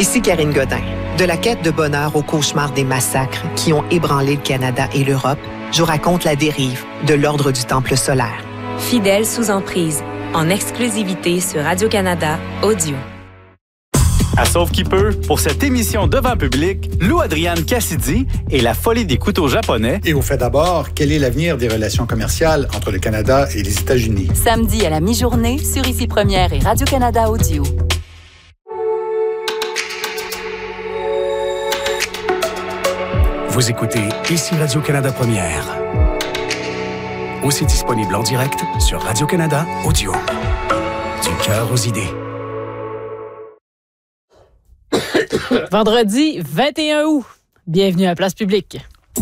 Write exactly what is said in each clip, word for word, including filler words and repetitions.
Ici Karine Godin. De la quête de bonheur au cauchemar des massacres qui ont ébranlé le Canada et l'Europe, je vous raconte la dérive de l'ordre du Temple solaire. Fidèle sous emprise, en exclusivité sur Radio-Canada Audio. À Sauve qui peut, pour cette émission devant public, Lou Adrienne Cassidy et la folie des couteaux japonais. Et au fait d'abord, quel est l'avenir des relations commerciales entre le Canada et les États-Unis? Samedi à la mi-journée sur Ici Première et Radio-Canada Audio. Vous écoutez Ici Radio-Canada Première. Aussi disponible en direct sur Radio-Canada Audio. Du cœur aux idées. Vendredi vingt et un août. Bienvenue à Place Publique.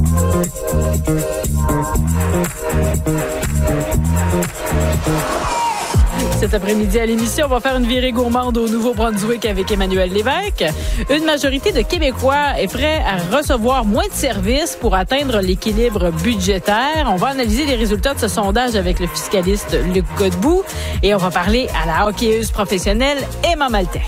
Cet après-midi à l'émission, on va faire une virée gourmande au Nouveau-Brunswick avec Emmanuel Lévesque. Une majorité de Québécois est prêt à recevoir moins de services pour atteindre l'équilibre budgétaire. On va analyser les résultats de ce sondage avec le fiscaliste Luc Godbout et on va parler à la hockeyeuse professionnelle Emma Maltais.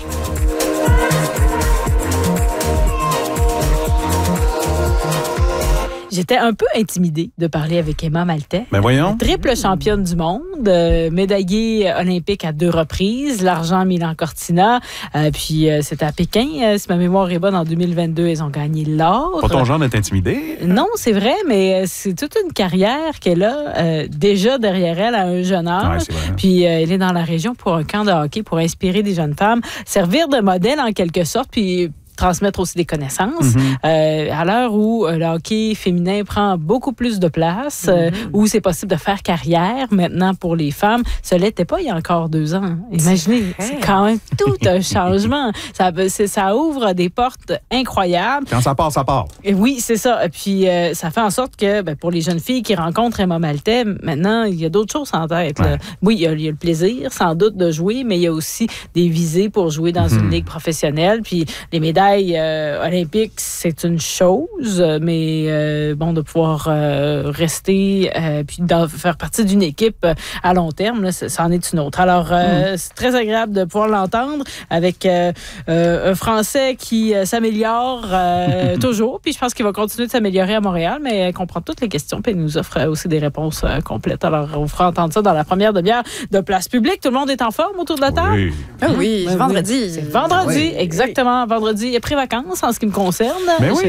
J'étais un peu intimidée de parler avec Emma Maltais. Ben voyons. Triple championne du monde, euh, médaillée olympique à deux reprises, l'argent Milan Cortina, euh, puis euh, c'était à Pékin, euh, si ma mémoire est bonne, en deux mille vingt-deux, ils ont gagné l'or. Pas ton genre d'être intimidée? Non, c'est vrai, mais c'est toute une carrière qu'elle a euh, déjà derrière elle à un jeune âge. Ouais, c'est vrai. Puis euh, elle est dans la région pour un camp de hockey pour inspirer des jeunes femmes, servir de modèle en quelque sorte, puis transmettre aussi des connaissances. Mm-hmm. Euh, à l'heure où euh, le hockey féminin prend beaucoup plus de place, mm-hmm. euh, où c'est possible de faire carrière maintenant pour les femmes, ce l'était pas il y a encore deux ans. Imaginez, c'est, c'est quand même tout un changement. Ça, c'est, ça ouvre des portes incroyables. Quand ça part, ça part. Et oui, c'est ça. Et puis, euh, ça fait en sorte que ben, pour les jeunes filles qui rencontrent Emma Maltais, maintenant, il y a d'autres choses en tête. Ouais. Là. Oui, il y, a, il y a le plaisir, sans doute, de jouer, mais il y a aussi des visées pour jouer dans mm-hmm. une ligue professionnelle. Puis les médailles Euh, olympique, c'est une chose, mais euh, bon, de pouvoir euh, rester euh, puis de faire partie d'une équipe euh, à long terme, là, ça, ça en est une autre. Alors, euh, mm. c'est très agréable de pouvoir l'entendre avec euh, euh, un Français qui euh, s'améliore euh, toujours, puis je pense qu'il va continuer de s'améliorer à Montréal, mais elle comprend toutes les questions, puis elle nous offre aussi des réponses euh, complètes. Alors, on vous fera entendre ça dans la première demi-heure de Place Publique. Tout le monde est en forme autour de la table? Oui. Ah oui, c'est vendredi. Oui. C'est vendredi, oui, exactement, oui. vendredi. Et pré-vacances en ce qui me concerne. Mais oui.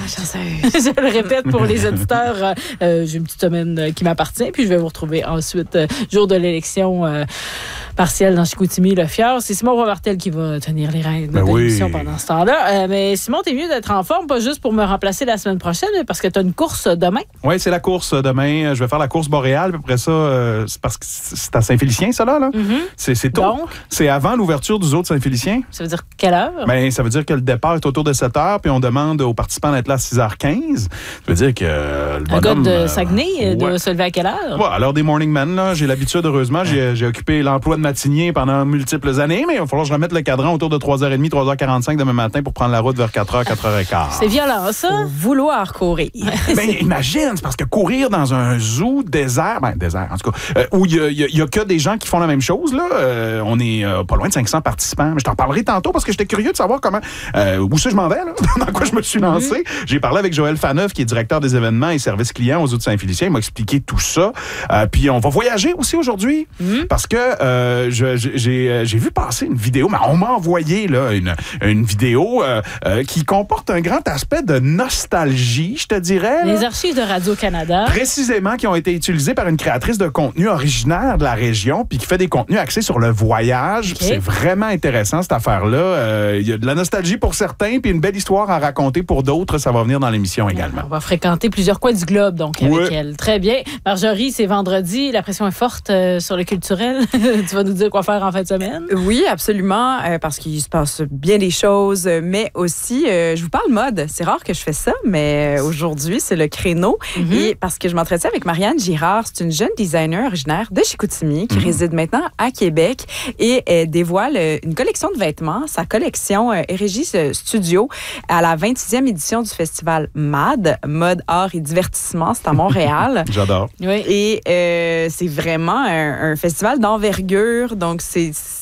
Je, je le répète pour les auditeurs, euh, j'ai une petite semaine qui m'appartient, puis je vais vous retrouver ensuite, euh, jour de l'élection euh, partielle dans Chicoutimi, le Fjord. C'est Simon Roy-Martel qui va tenir les rênes de l'émission oui. pendant ce temps-là. Euh, mais Simon, t'es mieux d'être en forme, pas juste pour me remplacer la semaine prochaine, mais parce que t'as une course demain. Oui, c'est la course demain. Je vais faire la course boréale, puis après ça, euh, c'est parce que c'est à Saint-Félicien, ça, là. là. Mm-hmm. C'est, c'est tôt. Donc, c'est avant l'ouverture du zoo de Saint-Félicien. Ça veut dire quelle heure? Ben, ça veut dire que le départ est autour de sept heures, puis on demande aux participants d'être là à six heures quinze. Ça veut dire que le bonhomme... Un gars de Saguenay euh, doit ouais. se lever à quelle heure? Ouais, à l'heure des morning men, là, j'ai l'habitude, heureusement. J'ai, j'ai occupé l'emploi de matinée pendant multiples années, mais il va falloir que je remette le cadran autour de trois heures trente, trois heures quarante-cinq demain matin pour prendre la route vers quatre heures, quatre heures quinze. C'est violent, ça. Faut vouloir courir. Ben, imagine, c'est parce que courir dans un zoo désert, ben, désert, en tout cas, euh, où il y, y, y a que des gens qui font la même chose, là. Euh, on est euh, pas loin de cinq cents participants. Mais je t'en parlerai tantôt parce que j'étais curieux de savoir comment, euh, où ça je m'en vais, là, dans quoi je me suis lancé. Mm-hmm. J'ai parlé avec Joël Faneuf, qui est directeur des événements et services clients aux zoo de Saint-Félicien. Il m'a expliqué tout ça. Euh, puis on va voyager aussi aujourd'hui mm-hmm. parce que euh, je, j'ai, j'ai vu passer une vidéo, mais on m'a envoyé là, une, une vidéo euh, euh, qui comporte un grand aspect de nostalgie, je te dirais. Là. Les archives de Radio-Canada. Précisément, qui ont été utilisées par une créatrice de contenu originaire de la région, puis qui fait des contenus axés sur le voyage. Okay. C'est vraiment intéressant, cette affaire-là. Euh, il y a de la nostalgie pour certains, puis une belle histoire à raconter pour d'autres. Ça va venir dans l'émission également. On va fréquenter plusieurs coins du globe, donc, avec oui. elle. Très bien. Marjorie, c'est vendredi. La pression est forte euh, sur le culturel. Tu vas nous dire quoi faire en fin de semaine? Oui, absolument, euh, parce qu'il se passe bien des choses, mais aussi, euh, je vous parle mode. C'est rare que je fais ça, mais euh, aujourd'hui, c'est le créneau. Mm-hmm. Et parce que je m'entretiens avec Marianne Girard, c'est une jeune designer originaire de Chicoutimi qui mm-hmm. réside maintenant à Québec et elle dévoile une collection de vêtements, sa collection euh, est Régis Studio à la vingt-sixième édition du festival M A D, Mode, Art et Divertissement, c'est à Montréal. J'adore. Oui. Et euh, c'est vraiment un, un festival d'envergure, donc c'est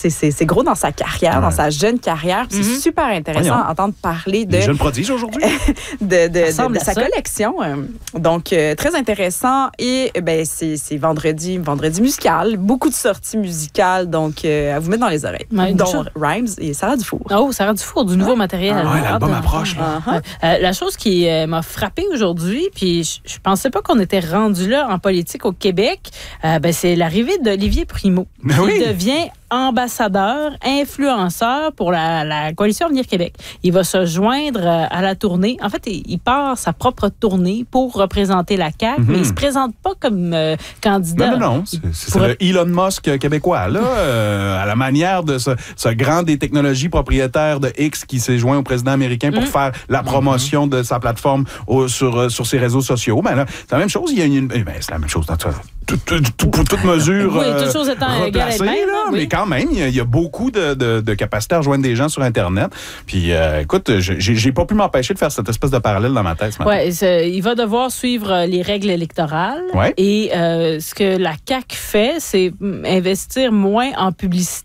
c'est, c'est, c'est gros dans sa carrière, ouais. dans sa jeune carrière. Puis mm-hmm. c'est super intéressant d'entendre parler de... Les jeunes prodiges aujourd'hui. de, de, de, de sa collection. Donc, euh, très intéressant. Et ben, c'est, c'est vendredi, vendredi musical. Beaucoup de sorties musicales, donc euh, à vous mettre dans les oreilles. Ouais, dont chose... Rhymes et Sarah Dufour. Oh, Sarah Dufour, du nouveau ouais. matériel. Ah, ouais, l'album approche. Là. Uh-huh. Euh, la chose qui euh, m'a frappée aujourd'hui, puis je, je pensais pas qu'on était rendu là en politique au Québec, euh, ben, c'est l'arrivée d'Olivier Primo, mais qui oui. devient ambassadeur, influenceur pour la, la Coalition Avenir Québec. Il va se joindre à la tournée. En fait, il part sa propre tournée pour représenter la C A Q, mm-hmm. mais il se présente pas comme euh, candidat. Non, non, non. C'est, c'est pourrait... le Elon Musk québécois, là, euh, à la manière de ce, ce grand des technologies propriétaire de X qui s'est joint au président américain pour mm-hmm. faire la promotion mm-hmm. de sa plateforme au, sur, sur ses réseaux sociaux. Ben là, c'est la même chose. Il y a une, ben, c'est la même chose dans tout, tout, tout, tout, pour toute mesure oui, toute chose étant replacée, là, oui. mais quand même, il y a, il y a beaucoup de, de, de capacité à rejoindre des gens sur Internet. Puis, euh, écoute, j'ai, j'ai pas pu m'empêcher de faire cette espèce de parallèle dans ma tête ce matin. Ouais, il va devoir suivre les règles électorales. Ouais. Et euh, ce que la C A Q fait, c'est investir moins en publicité